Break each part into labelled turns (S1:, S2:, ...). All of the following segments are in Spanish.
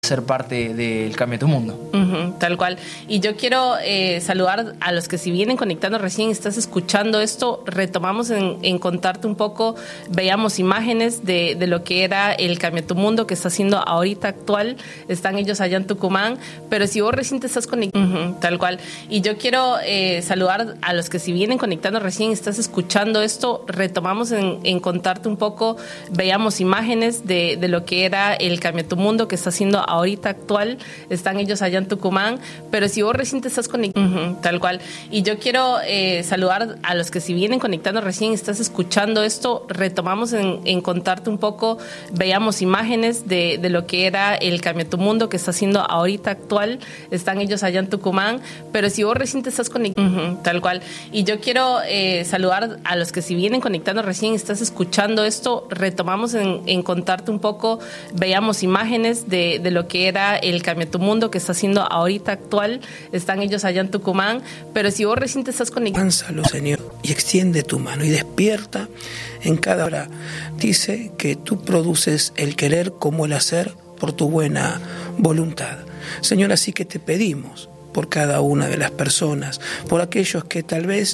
S1: ser parte del Cambia tu Mundo.
S2: Tal cual. Y yo quiero saludar a los que si vienen conectando recién, estás escuchando esto, retomamos en contarte un poco, veíamos imágenes de lo que era el Cambia tu Mundo que está haciendo ahorita actual, están ellos allá en Tucumán, pero si vos recién te estás conectando, tal cual. Y yo quiero saludar a los que si vienen conectando recién, estás escuchando esto, retomamos en contarte un poco, veíamos imágenes de lo que era el Cambia tu Mundo que está haciendo ahorita actual, están ellos allá en Tucumán, pero si vos recién te estás conectando, tal cual. Y yo quiero saludar a los que si vienen conectando recién, estás escuchando esto, retomamos en contarte un poco, veíamos imágenes de lo que era el Cambia tu Mundo que está haciendo ahorita actual, están ellos allá en Tucumán, pero si vos recién te estás conectando, tal cual. Y yo quiero saludar a los que si vienen conectando recién, estás escuchando esto, retomamos en contarte un poco, veíamos imágenes de lo que era el Cambia tu Mundo que está haciendo ahorita actual, están ellos allá en Tucumán, pero si vos recién te estás conectando.
S3: Lánzalo, Señor, y extiende tu mano y despierta en cada hora. Dice que tú produces el querer como el hacer por tu buena voluntad. Señor, así que te pedimos por cada una de las personas, por aquellos que tal vez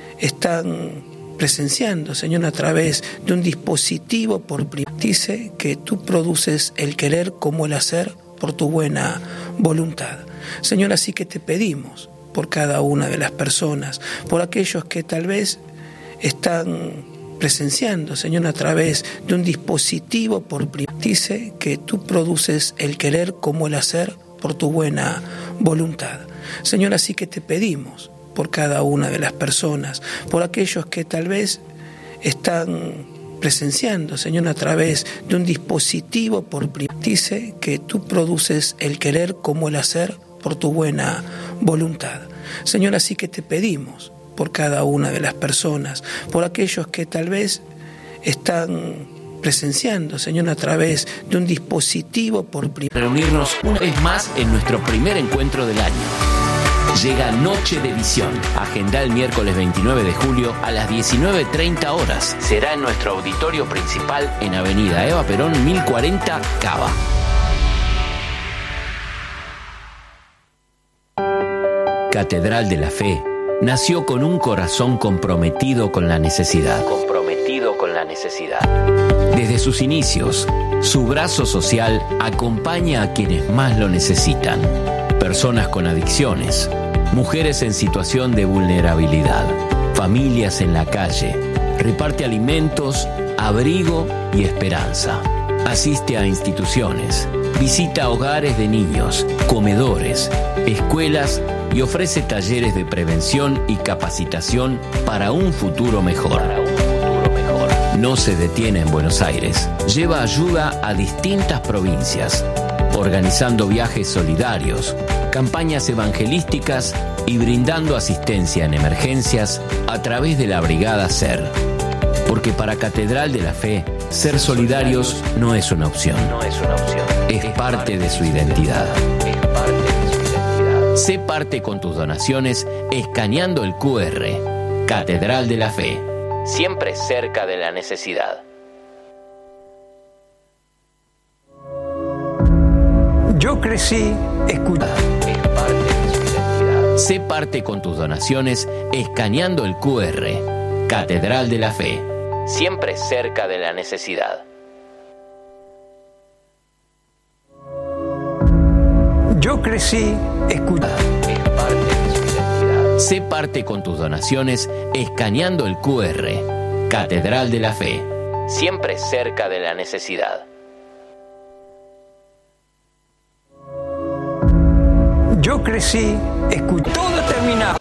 S3: están presenciando, Señor, a través de un dispositivo dice que tú produces el querer como el hacer por tu buena voluntad. Señor, así que te pedimos por cada una de las personas, por aquellos que tal vez están presenciando, Señor, a través de un dispositivo dice que tú produces el querer como el hacer por tu buena voluntad. Señor, así que te pedimos por cada una de las personas, por aquellos que tal vez están presenciando, Señor, a través de un dispositivo dice que tú produces el querer como el hacer por tu buena voluntad. Señor, así que te pedimos por cada una de las personas, por aquellos que tal vez están presenciando, Señor, a través de un dispositivo
S4: reunirnos una vez más en nuestro primer encuentro del año. Llega Noche de Visión. Agenda el miércoles 29 de julio a las 19:30 horas. Será en nuestro auditorio principal en Avenida Eva Perón 1040, Cava. Catedral de la Fe nació con un corazón comprometido con la necesidad. Desde sus inicios, su brazo social acompaña a quienes más lo necesitan. Personas con adicciones, mujeres en situación de vulnerabilidad, familias en la calle, reparte alimentos, abrigo y esperanza. Asiste a instituciones, visita hogares de niños, comedores, escuelas y ofrece talleres de prevención y capacitación para un futuro mejor. No se detiene en Buenos Aires, lleva ayuda a distintas provincias, organizando viajes solidarios, campañas evangelísticas y brindando asistencia en emergencias a través de la Brigada SER. Porque para Catedral de la Fe, ser solidarios no es una opción, es parte de su identidad. Sé parte con tus donaciones escaneando el QR. Catedral de la Fe, siempre cerca de la necesidad.
S3: Yo crecí escuchando.
S4: Sé parte con tus donaciones escaneando el QR. Catedral de la Fe, siempre cerca de la necesidad.
S3: Yo crecí escuchando.
S4: Sé parte con tus donaciones escaneando el QR. Catedral de la Fe, siempre cerca de la necesidad.
S3: Yo crecí escuchando. Todo terminado.